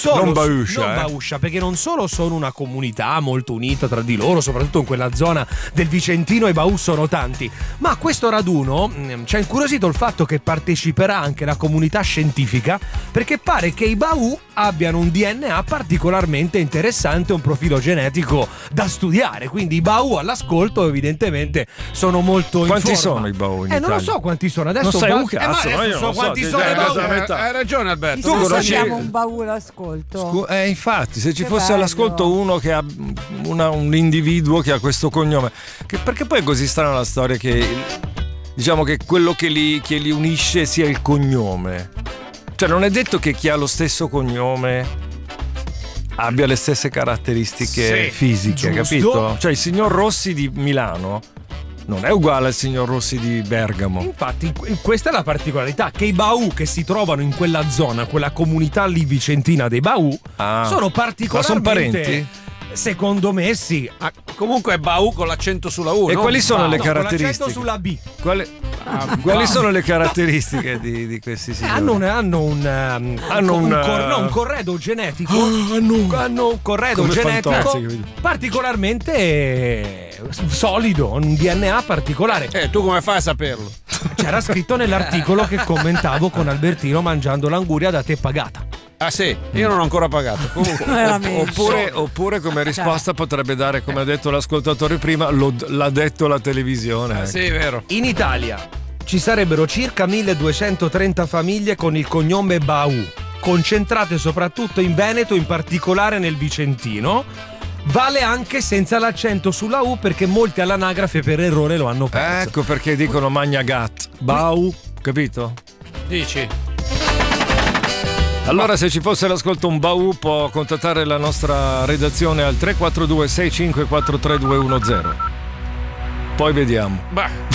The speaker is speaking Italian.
Non Bauscia, perché non solo sono una comunità molto unita tra di loro, soprattutto in quella zona del Vicentino, i Baù sono tanti, ma a questo raduno ci ha incuriosito il fatto che parteciperà anche la comunità scientifica, perché pare che i Baù abbiano un DNA particolarmente interessante, un profilo genetico da studiare, quindi i Baù all'ascolto evidentemente sono molto in Quanti forma. sono i Baù in Italia? Non lo so quanti sono adesso. Non sai un cazzo, ma io so non quanti so, sono i Baù. Hai ragione Alberto. Tu conosci- Abbiamo un Baù all'ascolto. Infatti, se ci Che fosse bello. all'ascolto uno che ha un individuo che ha questo cognome, perché poi è così strana la storia che diciamo che quello che li unisce sia il cognome. Cioè non è detto che chi ha lo stesso cognome abbia le stesse caratteristiche fisiche, giusto. capito? Cioè il signor Rossi di Milano non è uguale al signor Rossi di Bergamo. Infatti questa è la particolarità, che i Baù che si trovano in quella zona, quella comunità lì vicentina dei Baù, sono particolarmente... Ma sono parenti? Secondo me sì. Comunque è Baù con l'accento sulla U. E no? quali sono le Con l'accento caratteristiche? sulla B. Quali sono le caratteristiche di questi signori? Hanno un corredo genetico. Hanno un corredo Come genetico Fantozzi, capito? particolarmente solido, un DNA particolare. Tu come fai a saperlo? C'era scritto nell'articolo che commentavo con Albertino mangiando l'anguria da te pagata. Ah sì, io non ho ancora pagato. Comunque. Oppure come risposta potrebbe dare, come ha detto l'ascoltatore prima, l'ha detto la televisione. Sì, è vero. In Italia ci sarebbero circa 1230 famiglie con il cognome Baù, concentrate soprattutto in Veneto, in particolare nel Vicentino. Vale anche senza l'accento sulla U, perché molti all'anagrafe per errore lo hanno perso. Ecco perché dicono Magna Gat, Bau, capito? Dici? Allora se ci fosse l'ascolto un Baù può contattare la nostra redazione al 342 6543 210. Poi vediamo. Bah.